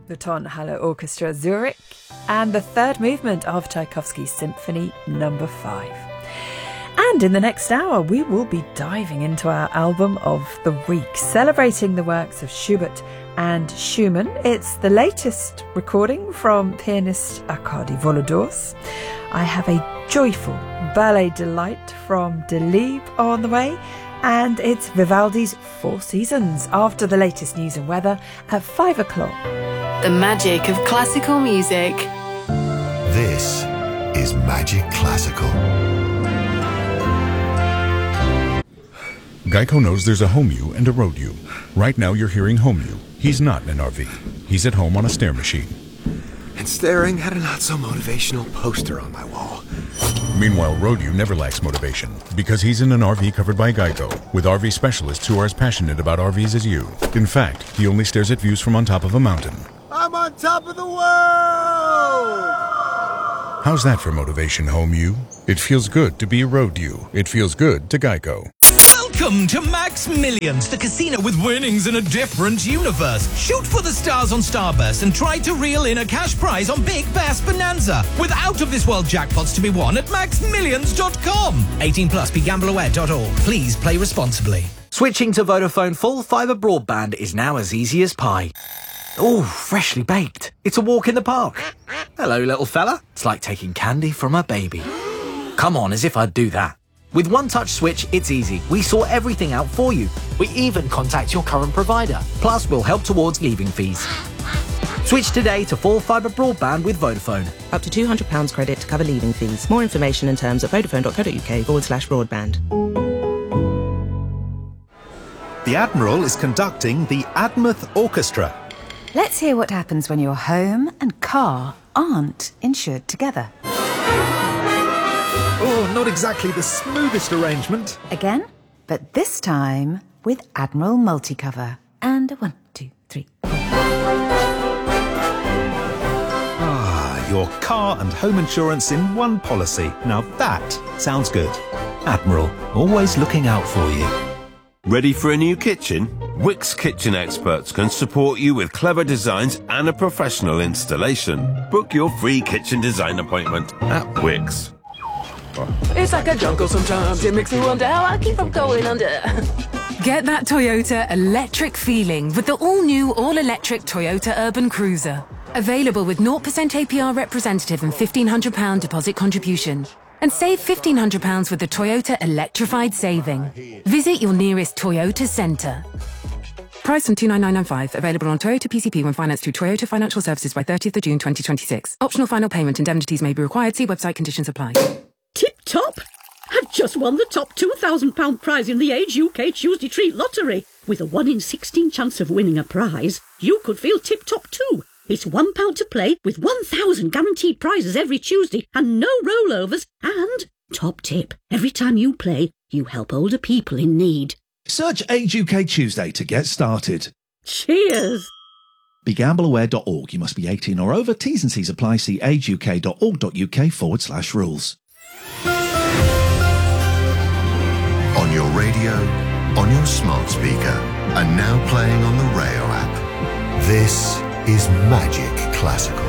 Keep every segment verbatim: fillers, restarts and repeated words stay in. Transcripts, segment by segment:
the Tonhalle Orchestra Zurich, and the third movement of Tchaikovsky's Symphony Number five. And in the next hour, we will be diving into our album of the week, celebrating the works of Schubert and Schumann. It's the latest recording from pianist Arkady Volodors. I have a joyful ballet delight from Delibes on the way, and it's Vivaldi's Four Seasons after the latest news and weather at five o'clock. The magic of classical music. This is Magic Classical. Geico knows there's a home you and a road you. Right now you're hearing home you. He's not in an R V. He's at home on a stair machine. And staring at a not-so-motivational poster on my wall. Meanwhile, road you never lacks motivation because he's in an R V covered by Geico with R V specialists who are as passionate about R Vs as you. In fact, he only stares at views from on top of a mountain. I'm on top of the world! How's that for motivation, home you? It feels good to be a road you. It feels good to Geico. Welcome to Max Millions, the casino with winnings in a different universe. Shoot for the stars on Starburst and try to reel in a cash prize on Big Bass Bonanza with out-of-this-world jackpots to be won at max millions dot com. eighteen plus, be gamble aware dot org. Please play responsibly. Switching to Vodafone full fibre broadband is now as easy as pie. Oh, freshly baked. It's a walk in the park. Hello, little fella. It's like taking candy from a baby. Come on, as if I'd do that. With One Touch Switch, it's easy. We sort everything out for you. We even contact your current provider. Plus, we'll help towards leaving fees. Switch today to full fibre broadband with Vodafone. Up to two hundred pounds credit to cover leaving fees. More information and terms at vodafone.co.uk forward slash broadband. The Admiral is conducting the Admouth Orchestra. Let's hear what happens when your home and car aren't insured together. Oh, not exactly the smoothest arrangement. Again, but this time with Admiral Multicover. And a one, two, three, four. Ah, your car and home insurance in one policy. Now that sounds good. Admiral, always looking out for you. Ready for a new kitchen? Wix Kitchen Experts can support you with clever designs and a professional installation. Book your free kitchen design appointment at Wix. It's like a jungle sometimes. It makes me wonder how I keep from going under. Get that Toyota electric feeling with the all-new, all-electric Toyota Urban Cruiser. Available with zero percent A P R representative and fifteen hundred pounds deposit contribution. And save fifteen hundred pounds with the Toyota Electrified Saving. Visit your nearest Toyota centre. Price from two nine nine nine five. Available on Toyota P C P when financed through Toyota Financial Services by thirtieth of June twenty twenty-six. Optional final payment indemnities may be required. See website conditions apply. Tip top! I've just won the top two thousand pounds prize in the Age U K Tuesday Treat Lottery. With a one in sixteen chance of winning a prize, you could feel tip top too. It's one pound to play with one thousand guaranteed prizes every Tuesday and no rollovers. And, top tip, every time you play, you help older people in need. Search Age U K Tuesday to get started. Cheers! Be gamble aware dot org. You must be eighteen or over. T's and C's apply. See ageuk.org.uk forward slash rules. On your radio, on your smart speaker, and now playing on the Rayo app. This is Magic Classical.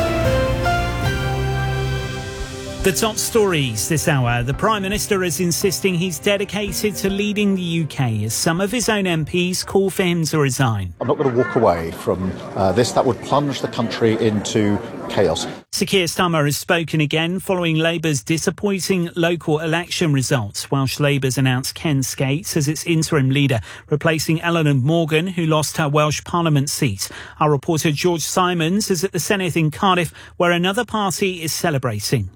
The top stories this hour. The Prime Minister is insisting he's dedicated to leading the U K as some of his own M Ps call for him to resign. I'm not going to walk away from uh, this. That would plunge the country into chaos. Sir Keir Starmer has spoken again following Labour's disappointing local election results. Welsh Labour's announced Ken Skates as its interim leader, replacing Eleanor Morgan, who lost her Welsh Parliament seat. Our reporter George Simons is at the Senedd in Cardiff, where another party is celebrating.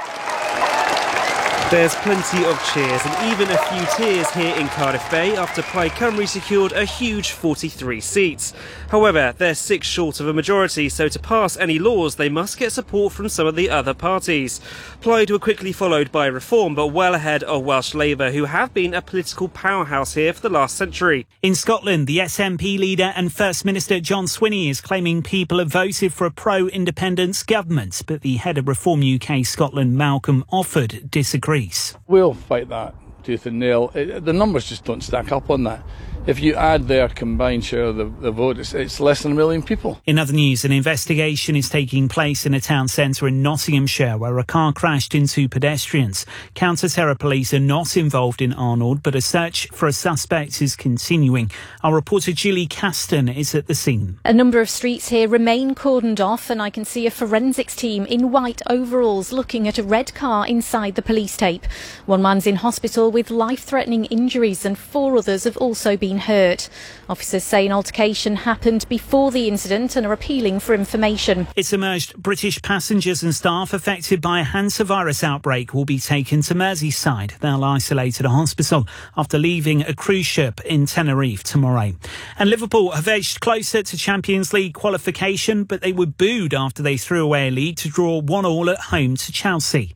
There's plenty of cheers and even a few tears here in Cardiff Bay after Plaid Cymru secured a huge forty-three seats. However, they're six short of a majority, so to pass any laws they must get support from some of the other parties. Plaid were quickly followed by Reform, but well ahead of Welsh Labour, who have been a political powerhouse here for the last century. In Scotland, the S N P leader and First Minister John Swinney is claiming people have voted for a pro-independence government, but the head of Reform U K Scotland, Malcolm Offord, disagrees. We'll fight that tooth and nail. It, the numbers just don't stack up on that. if you add their combined share of the, the vote, it's, it's less than a million people. In other news, an investigation is taking place in a town centre in Nottinghamshire where a car crashed into pedestrians. Counter-terror police are not involved in Arnold, but a search for a suspect is continuing. Our reporter Julie Caston is at the scene. A number of streets here remain cordoned off, and I can see a forensics team in white overalls looking at a red car inside the police tape. One man's in hospital with life-threatening injuries and four others have also been hurt. Officers say an altercation happened before the incident and are appealing for information. It's emerged British passengers and staff affected by a hantavirus outbreak will be taken to Merseyside. They'll isolate at a hospital after leaving a cruise ship in Tenerife tomorrow. And Liverpool have edged closer to Champions League qualification, but they were booed after they threw away a lead to draw one all at home to Chelsea.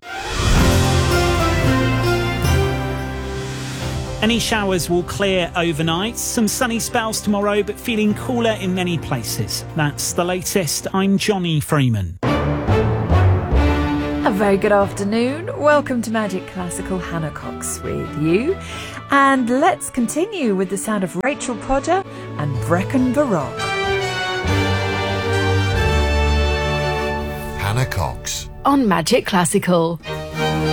Any showers will clear overnight. Some sunny spells tomorrow, but feeling cooler in many places. That's the latest. I'm Johnny Freeman. A very good afternoon. Welcome to Magic Classical. Hannah Cox with you. And let's continue with the sound of Rachel Podger and Brecon Beroe. Hannah Cox on Magic Classical.